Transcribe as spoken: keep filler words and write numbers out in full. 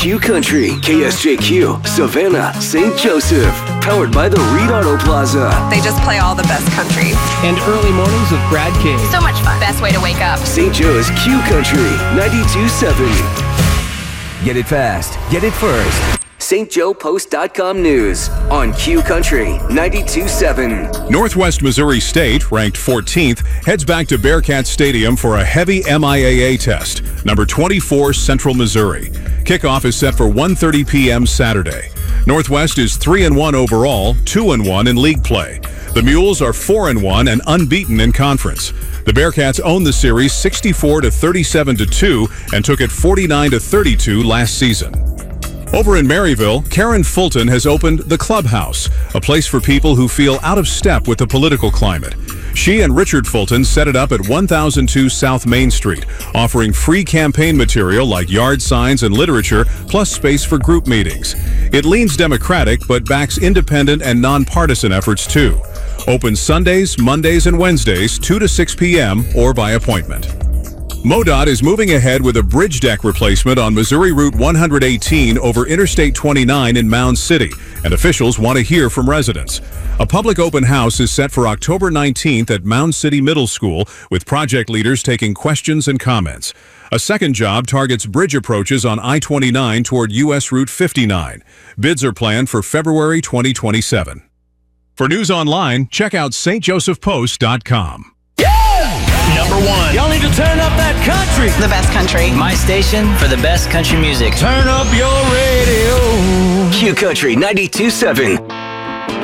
Q Country, K S J Q, Savannah, Saint Joseph. Powered by the Reed Auto Plaza. They just play all the best country. And early mornings with Brad King. So much fun. Best way to wake up. Saint Joe's Q Country, ninety-two seven. Get it fast. Get it first. St Joe Post dot com News on Q Country ninety-two seven. Northwest Missouri State, ranked fourteenth, heads back to Bearcat Stadium for a heavy M I A A test. Number twenty-four, Central Missouri. Kickoff is set for one thirty p.m. Saturday. Northwest is three and one overall, two and one in league play. The Mules are four and one and unbeaten in conference. The Bearcats own the series sixty-four to thirty-seven to two and took it forty-nine to thirty-two last season. Over in Maryville, Karen Fulton has opened The Clubhouse, a place for people who feel out of step with the political climate. She and Richard Fulton set it up at one thousand two South Main Street, offering free campaign material like yard signs and literature, plus space for group meetings. It leans Democratic, but backs independent and nonpartisan efforts too. Open Sundays, Mondays, and Wednesdays, two to six p.m. or by appointment. MoDOT is moving ahead with a bridge deck replacement on Missouri Route one eighteen over Interstate twenty-nine in Mound City, and officials want to hear from residents. A public open house is set for October nineteenth at Mound City Middle School, with project leaders taking questions and comments. A second job targets bridge approaches on I twenty-nine toward U S Route fifty-nine. Bids are planned for February twenty twenty-seven. For news online, check out S T Joseph Post dot com. Number one. Y'all need to turn up that country. The best country. My station for the best country music. Turn up your radio. Q Country ninety-two seven.